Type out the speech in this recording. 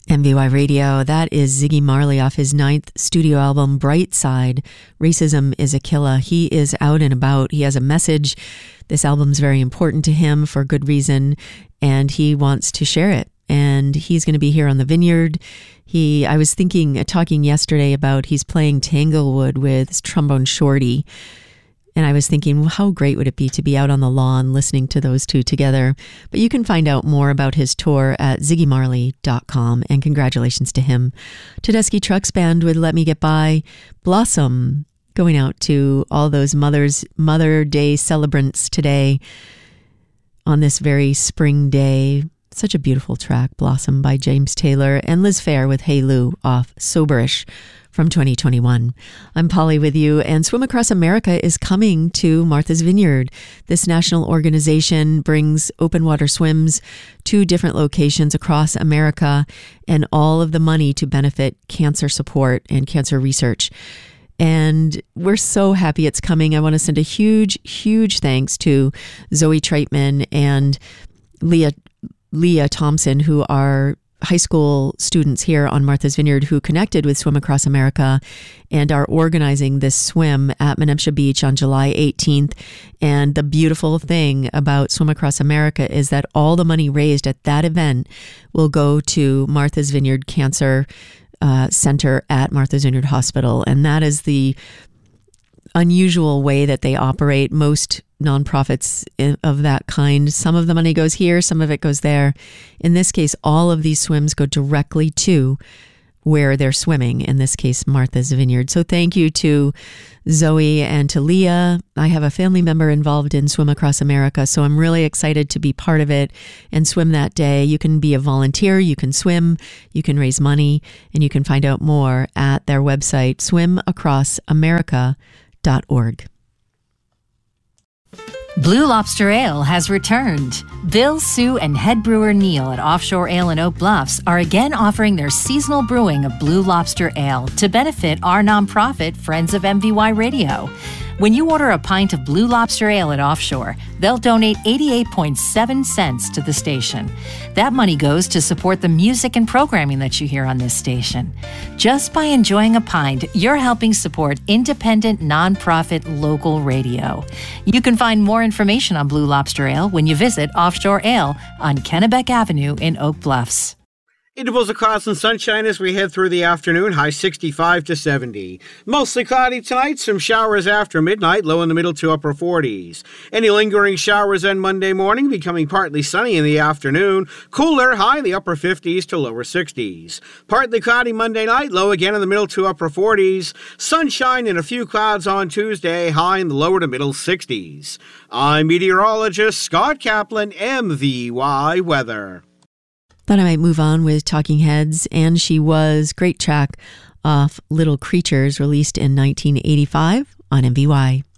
MVY Radio, that is Ziggy Marley off his 9th studio album, Bright Side, Racism is a Killer. He is out and about. He has a message. This album's very important to him for good reason, and he wants to share it. And he's going to be here on the Vineyard. I was talking yesterday about he's playing Tanglewood with Trombone Shorty. And I was thinking, well, how great would it be to be out on the lawn listening to those two together? But you can find out more about his tour at ziggymarley.com. And congratulations to him. Tedeschi Trucks Band with Let Me Get By. Blossom, going out to all those Mother Day celebrants today on this very spring day. Such a beautiful track, Blossom by James Taylor. And Liz Phair with Hey Lou off Soberish from 2021. I'm Polly with you, and Swim Across America is coming to Martha's Vineyard. This national organization brings open water swims to different locations across America, and all of the money to benefit cancer support and cancer research. And we're so happy it's coming. I want to send a huge, huge thanks to Zoe Treitman and Leah Thompson, who are high school students here on Martha's Vineyard who connected with Swim Across America and are organizing this swim at Menemsha Beach on July 18th. And the beautiful thing about Swim Across America is that all the money raised at that event will go to Martha's Vineyard Cancer Center at Martha's Vineyard Hospital. And that is the unusual way that they operate. Most nonprofits of that kind, some of the money goes here, some of it goes there. In this case, all of these swims go directly to where they're swimming, in this case, Martha's Vineyard. So thank you to Zoe and to Leah. I have a family member involved in Swim Across America, so I'm really excited to be part of it and swim that day. You can be a volunteer, you can swim, you can raise money, and you can find out more at their website, swimacrossamerica.org. Blue Lobster Ale has returned. Bill, Sue, and head brewer Neil at Offshore Ale in Oak Bluffs are again offering their seasonal brewing of Blue Lobster Ale to benefit our nonprofit, Friends of MVY Radio. When you order a pint of Blue Lobster Ale at Offshore, they'll donate 88.7 cents to the station. That money goes to support the music and programming that you hear on this station. Just by enjoying a pint, you're helping support independent, nonprofit, local radio. You can find more information on Blue Lobster Ale when you visit Offshore Ale on Kennebec Avenue in Oak Bluffs. Intervals of clouds and sunshine as we head through the afternoon, high 65 to 70. Mostly cloudy tonight, some showers after midnight, low in the middle to upper 40s. Any lingering showers then Monday morning, becoming partly sunny in the afternoon. Cooler, high in the upper 50s to lower 60s. Partly cloudy Monday night, low again in the middle to upper 40s. Sunshine and a few clouds on Tuesday, high in the lower to middle 60s. I'm meteorologist Scott Kaplan, MVY Weather. Thought I might move on with Talking Heads, and She Was, great track off Little Creatures, released in 1985 on MVY.